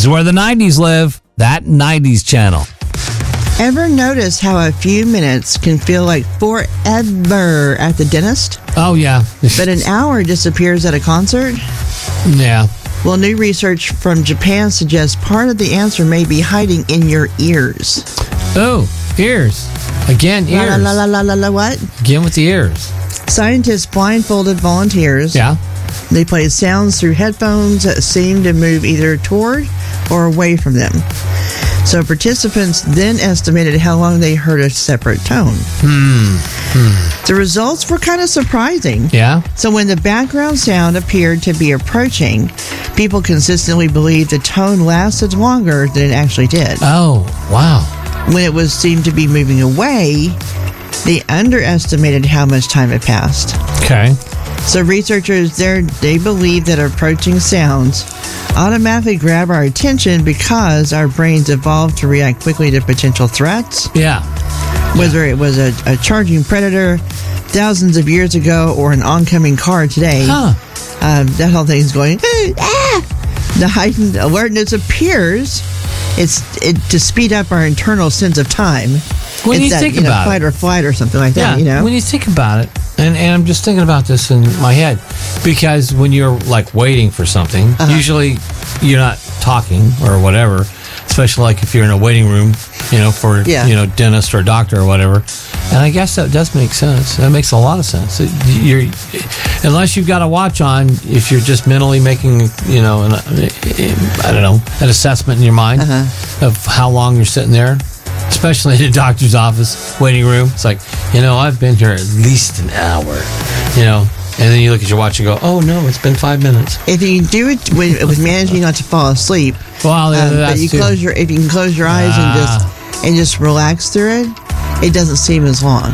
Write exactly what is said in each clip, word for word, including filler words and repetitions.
is where the nineties live. That nineties channel. Ever notice how a few minutes can feel like forever at the dentist? Oh, yeah. But an hour disappears at a concert? Yeah. Well, new research from Japan suggests part of the answer may be hiding in your ears. Oh, ears. Again, ears. La la la la la la what? Again with the ears. Scientists blindfolded volunteers. Yeah. They played sounds through headphones that seemed to move either toward or away from them. So participants then estimated how long they heard a separate tone. Hmm. hmm. The results were kind of surprising. Yeah. So when the background sound appeared to be approaching, people consistently believed the tone lasted longer than it actually did. Oh, wow. When it was seemed to be moving away, they underestimated how much time had passed. Okay. So researchers there, they believe that approaching sounds automatically grab our attention because our brains evolved to react quickly to potential threats. Yeah. Whether it was a, a charging predator thousands of years ago or an oncoming car today, Huh. um, that whole thing is going, ah! The heightened alertness appears it's it, to speed up our internal sense of time. When it's you that, think you know, about fight it. or flight or something like Yeah, that, you know? when you think about it, and, and I'm just thinking about this in my head, because when you're like waiting for something, Uh-huh. usually you're not talking or whatever, especially like if you're in a waiting room, you know, for, Yeah. you know, dentist or doctor or whatever. And I guess that does make sense. That makes a lot of sense. It- You're, unless you've got a watch on, if you're just mentally making, you know, an, I don't know, an assessment in your mind Uh-huh. of how long you're sitting there, especially in a doctor's office waiting room. It's like, you know, I've been here at least an hour, you know, and then you look at your watch and go, oh no, it's been five minutes. If you do it with, with managing not to fall asleep, Well, um, but that's you too- close your if you can close your eyes Ah. and just and just relax through it, it doesn't seem as long.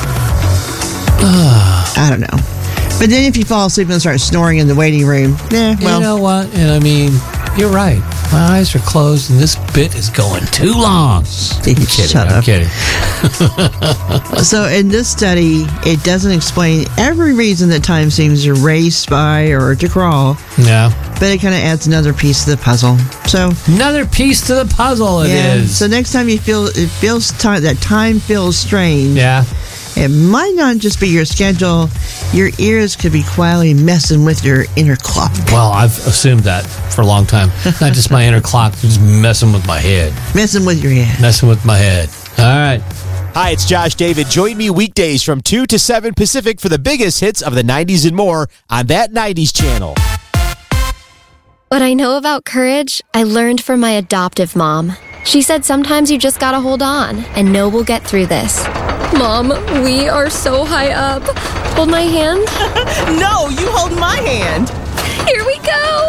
I don't know. But then if you fall asleep and start snoring in the waiting room, eh, well, you know what? And I mean, you're right. My eyes are closed, and this bit is going too long. I'm kidding. Shut I'm up. kidding. So in this study, it doesn't explain every reason that time seems to race by or to crawl, Yeah. but it kind of adds another piece to the puzzle. So Another piece to the puzzle. It yeah. is. So next time you feel it feels time that time feels strange. Yeah. It might not just be your schedule. Your ears could be quietly messing with your inner clock. Well, I've assumed that for a long time. Not just my inner clock, just messing with my head. Messing with your head. Messing with my head. All right. Hi, it's Josh David. Join me weekdays from two to seven Pacific for the biggest hits of the nineties and more on That nineties channel. What I know about courage, I learned from my adoptive mom. She said sometimes you just gotta hold on and know we'll get through this. Mom, we are so high up. Hold my hand. No, you hold my hand. Here we go.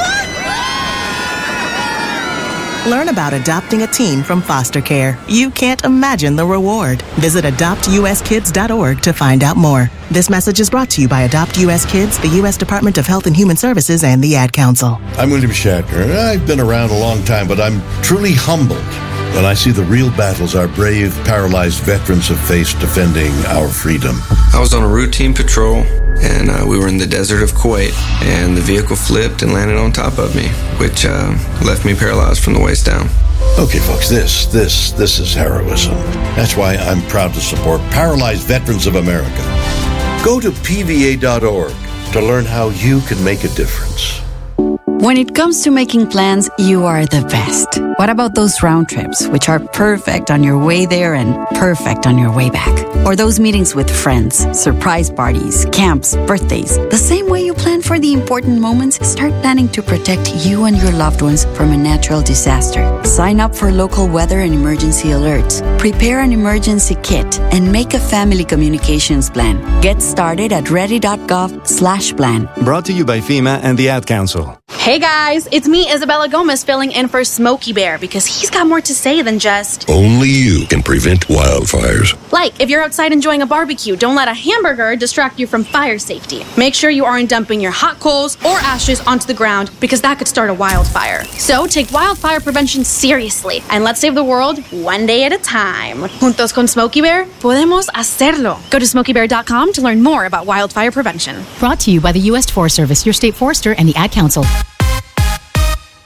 Learn about adopting a teen from foster care. You can't imagine the reward. Visit adopt u s kids dot org to find out more. This message is brought to you by Adopt U S Kids, the U S Department of Health and Human Services, and the Ad Council. I'm William Shatner. I've been around a long time, but I'm truly humbled when I see the real battles our brave, paralyzed veterans have faced defending our freedom. I was on a routine patrol, and uh, we were in the desert of Kuwait, and the vehicle flipped and landed on top of me, which uh, left me paralyzed from the waist down. Okay, folks, this, this, this is heroism. That's why I'm proud to support Paralyzed Veterans of America. Go to P V A dot org to learn how you can make a difference. When it comes to making plans, you are the best. What about those round trips, which are perfect on your way there and perfect on your way back? Or those meetings with friends, surprise parties, camps, birthdays. The same way you plan for the important moments, start planning to protect you and your loved ones from a natural disaster. Sign up for local weather and emergency alerts. Prepare an emergency kit and make a family communications plan. Get started at ready.gov slash plan. Brought to you by FEMA and the Ad Council. Hey guys, it's me, Isabella Gomez, filling in for Smokey Bear because he's got more to say than just... Only you can prevent wildfires. Like, if you're outside enjoying a barbecue, don't let a hamburger distract you from fire safety. Make sure you aren't dumping your hot coals or ashes onto the ground because that could start a wildfire. So take wildfire prevention seriously and let's save the world one day at a time. Juntos con Smokey Bear, podemos hacerlo. Go to smokey bear dot com to learn more about wildfire prevention. Brought to you by the U S Forest Service, your state forester, and the Ad Council.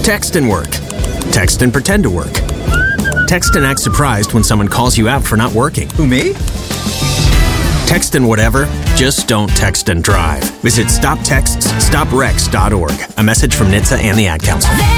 Text and work. Text and pretend to work. Text and act surprised when someone calls you out for not working. Who, me? Text and whatever, just don't text and drive. Visit stop texts stop wrecks dot org. A message from N H T S A and the Ad Council.